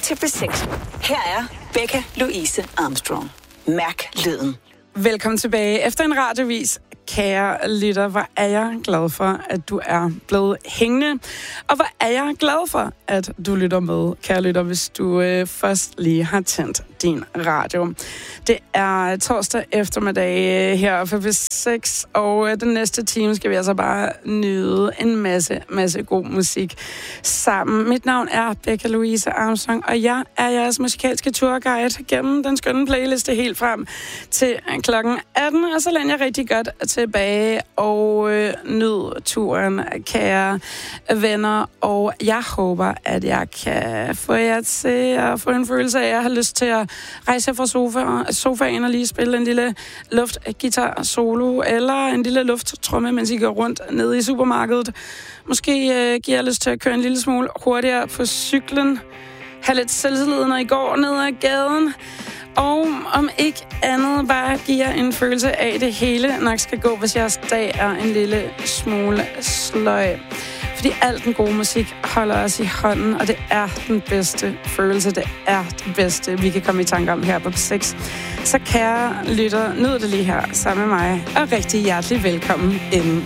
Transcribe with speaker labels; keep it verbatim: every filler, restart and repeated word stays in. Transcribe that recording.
Speaker 1: til B seks. Her er Becca Louise Armstrong. Mærk lyden.
Speaker 2: Velkommen tilbage efter en radiovis. Kære lytter, hvor er jeg glad for, at du er blevet hængende. Og hvor er jeg glad for, at du lytter med, kære lytter, hvis du øh, først lige har tændt din radio. Det er torsdag eftermiddag øh, her for B seks, og øh, den næste time skal vi altså bare nyde en masse, masse god musik sammen. Mit navn er Becca Louise Armstrong, og jeg er jeres musikalske tourguide gennem den skønne playliste helt frem til klokken atten, og så lander jeg rigtig godt tilbage og øh, nyd turen, kære venner, og jeg håber, at jeg kan få jer til at få en følelse af, at jeg har lyst til at rejse fra sofa, sofaen og lige spille en lille luftgitar solo, eller en lille lufttromme, mens I går rundt nede i supermarkedet. Måske øh, giver jeg lyst til at køre en lille smule hurtigere på cyklen, have lidt selvtillid, når I går ned ad gaden, og om ikke andet bare giver en følelse af, at det hele nok skal gå, hvis jeres dag er en lille smule sløj. Fordi al den gode musik holder os i hånden, og det er den bedste følelse. Det er det bedste, vi kan komme i tanke om her på B seks. Så kære lytter, nyd det lige her sammen med mig, og rigtig hjertelig velkommen inden.